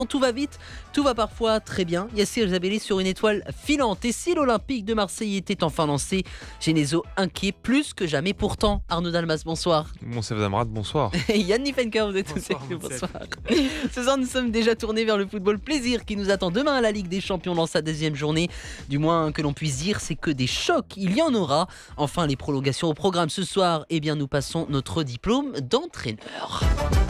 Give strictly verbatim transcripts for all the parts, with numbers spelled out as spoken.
Tout va vite, tout va parfois très bien. Yassir Jabeli sur une étoile filante. Et si l'Olympique de Marseille était enfin lancé, Genesio inquiet plus que jamais. Pourtant, Arnaud Dalmas, bonsoir. Bon, c'est Damrad, bonsoir. Et Yann Niefenker, vous êtes tous avec nous, bonsoir. Ce soir, nous sommes déjà tournés vers le football plaisir qui nous attend demain à la Ligue des Champions dans sa deuxième journée. Du moins que l'on puisse dire, c'est que des chocs, il y en aura. Enfin, les prolongations au programme ce soir, eh bien, nous passons notre diplôme d'entraîneur.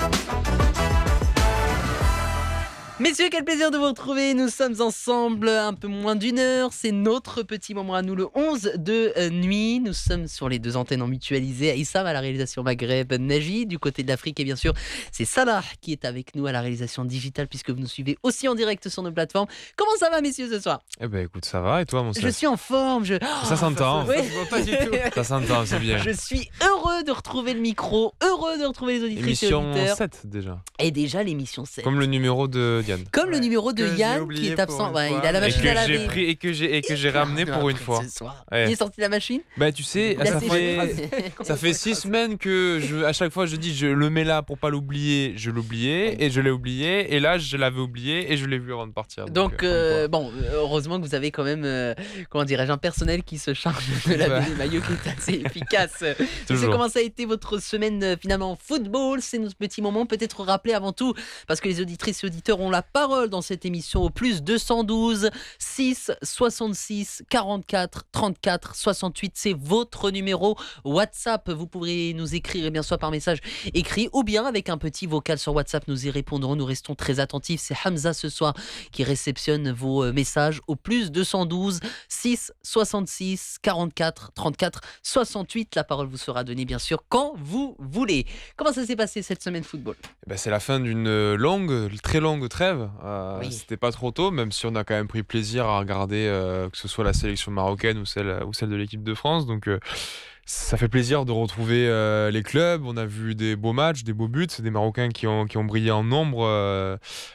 Messieurs, quel plaisir de vous retrouver. Nous sommes ensemble un peu moins d'une heure. C'est notre petit moment à nous, le onze de nuit. Nous sommes sur les deux antennes en mutualisé. Aïssam à la réalisation Maghreb, Naji du côté de l'Afrique. Et bien sûr, c'est Salah qui est avec nous à la réalisation digitale puisque vous nous suivez aussi en direct sur nos plateformes. Comment ça va, messieurs, ce soir ? Eh ben écoute, ça va. Et toi, mon Je suis en forme. Je... Ça s'entend. Ouais. Ça se voit pas du tout. Ça s'entend, c'est bien. Je suis heureux de retrouver le micro, heureux de retrouver les auditrices et auditeurs. Émission sept déjà. Et déjà l'émission sept. Comme le numéro de Diane. Comme Ouais, le numéro de que j'ai Yann qui oublié est pour absent. une Ouais, fois. il a la Et machine que à laver. j'ai pris et que j'ai et que j'ai ramené pour une fois. Ce soir. Ouais. Il est sorti de la machine. Bah tu sais, Il a ça ses fait cheveux. ça fait six semaines que je, à chaque fois je dis je le mets là pour pas l'oublier, je l'oubliais et je l'ai oublié et là je l'avais oublié et je l'ai vu avant de partir. Donc, euh, euh, bon, heureusement que vous avez quand même, euh, comment dirais-je, un personnel qui se charge de laver Ouais. les maillots qui est assez efficace. Je sais Toujours. comment ça a été votre semaine euh, finalement football. C'est notre petit moment. Peut-être rappeler avant tout, parce que les auditrices et auditeurs ont la parole dans cette émission au plus deux cent douze six soixante-six quarante-quatre trente-quatre soixante-huit. C'est votre numéro WhatsApp. Vous pourrez nous écrire, et bien soit par message écrit ou bien avec un petit vocal sur WhatsApp. Nous y répondrons. Nous restons très attentifs. C'est Hamza ce soir qui réceptionne vos euh, messages au plus deux cent douze six soixante-six quarante-quatre trente-quatre soixante-huit. La parole vous sera donnée bien sûr quand vous voulez. Comment ça s'est passé cette semaine football ? Eh ben, c'est la fin d'une longue, très longue trêve. Euh, Oui. C'était pas trop tôt, même si on a quand même pris plaisir à regarder euh, que ce soit la sélection marocaine ou celle, ou celle de l'équipe de France. Donc euh, ça fait plaisir de retrouver euh, les clubs. On a vu des beaux matchs, des beaux buts, des Marocains qui ont, qui ont brillé en nombre euh,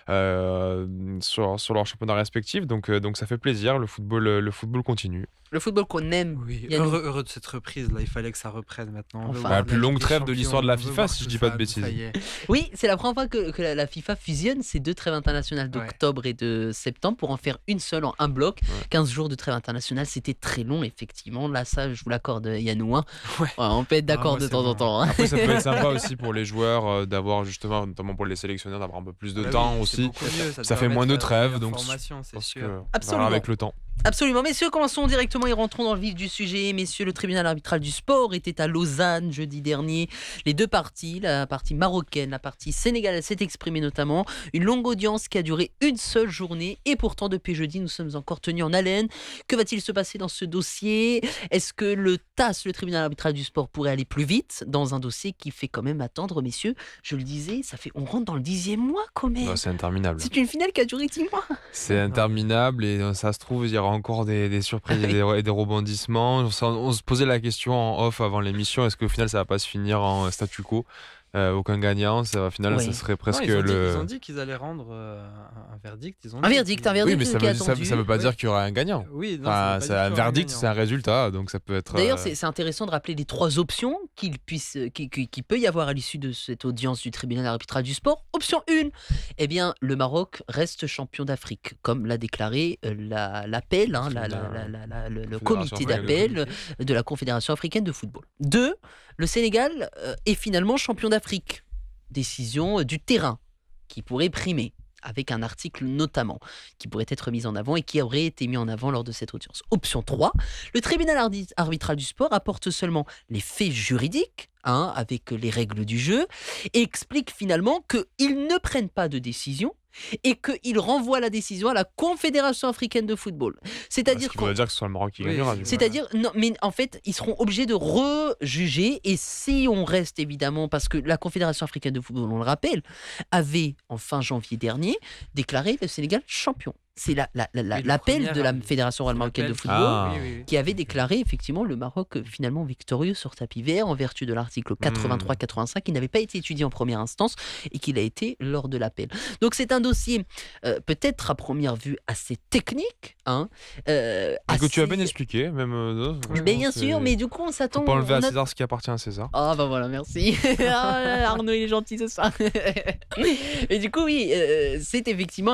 euh, sur, sur leur championnat respectif. Donc, euh, donc ça fait plaisir. Le football, le football continue. Le football qu'on aime. Oui, Yannick. heureux, heureux de cette reprise là, il fallait que ça reprenne maintenant. On veut Enfin. voir La plus Ligue longue des trêve de Champions, l'histoire de la on veut FIFA, voir si je tout dis pas ça, de bêtises. ça y est. Oui, c'est la première fois que, que la, la FIFA fusionne ces deux trêves internationales d'octobre et de septembre pour en faire une seule en un bloc. Ouais. quinze jours de trêve internationale, c'était très long, effectivement. Là, ça, je vous l'accorde, Yannou. Hein. Ouais. Ouais, on peut être d'accord Ah, moi, de c'est temps en bon. temps. Hein. Après, ça peut être sympa aussi pour les joueurs euh, d'avoir justement, notamment pour les sélectionneurs, d'avoir un peu plus de Bah oui, temps c'est aussi. beaucoup mieux, te Ça fait permet moins de faire trêve, meilleure donc formation, c'est Parce sûr. que, Absolument. voilà, avec le temps. Absolument. Messieurs, commençons directement et rentrons dans le vif du sujet. Messieurs, le tribunal arbitral du sport était à Lausanne jeudi dernier. Les deux parties, la partie marocaine, la partie sénégalaise, s'est exprimée notamment. Une longue audience qui a duré une seule journée. Et pourtant, depuis jeudi, nous sommes encore tenus en haleine. Que va-t-il se passer dans ce dossier ? Est-ce que le T A S, le tribunal arbitral du sport, pourrait aller plus vite dans un dossier qui fait quand même attendre, messieurs ? Je le disais, ça fait, on rentre dans le dixième mois quand même. Non, c'est interminable. C'est une finale qui a duré dix mois. C'est interminable et euh, ça se trouve, il y aura encore des, des surprises et des, et des rebondissements. On, s'en- on se posait la question en off avant l'émission, est-ce qu'au final ça va pas se finir en statu quo ? Euh, aucun gagnant, ça, au final Oui. ça serait Non, presque ils, ont dit, le... ils ont dit qu'ils allaient rendre euh, un, un verdict. Ils ont Un dit verdict, qu'ils- un verdict. Oui, mais ça qui est veut, ça, attendu. ça veut pas Oui. dire qu'il y aura un gagnant. Oui, non, Enfin, ça veut pas c'est dire un qu'il y aura verdict, gagnant. c'est un résultat, donc ça peut être... D'ailleurs, euh, c'est c'est intéressant de rappeler les trois options qu'il puisse, qu'il qu'il- qu'il peut y avoir à l'issue de cette audience du tribunal arbitral du sport. Option un, eh bien, le Maroc reste champion d'Afrique, comme l'a déclaré euh, la- l'appel, hein, la- la- la- la- la- le, le Fédération comité africaine. d'appel de la Confédération africaine de football. Deux, le Sénégal euh, est finalement champion d'Afrique. Décision euh, du terrain qui pourrait primer, avec un article notamment qui pourrait être mis en avant et qui aurait été mis en avant lors de cette audience. Option trois, le tribunal ardi- arbitral du sport apporte seulement les faits juridiques, hein, avec les règles du jeu, et explique finalement qu'ils ne prennent pas de décision et qu'il renvoie la décision à la Confédération africaine de football. C'est-à-dire ce qui voudrait dire que ce soit le Maroc qui Oui, gagnera. c'est- du coup. c'est-à-dire, non, mais en fait, ils seront obligés de rejuger. Et si on reste évidemment, parce que la Confédération africaine de football, on le rappelle, avait en fin janvier dernier déclaré le Sénégal champion. C'est la- la- la- la- Oui, le l'appel premier de la avis. Fédération royale marocaine de L'appel. football Ah. Oui, oui, oui. qui avait déclaré effectivement le Maroc euh, finalement victorieux sur tapis vert en vertu de l'article quatre-vingt-trois quatre-vingt-cinq qui n'avait pas été étudié en première instance et qui l'a été lors de l'appel. Donc c'est un dossier euh, peut-être à première vue assez technique. Hein, euh, Que tu as assez- bien expliqué, même. euh, Mais bien c'est- sûr, mais du coup on s'attend... Faut pas enlever on à a- César ce qui appartient à César. Ah bah voilà, merci. Ah, Arnaud il est gentil ce soir. Et du coup oui, euh, c'est effectivement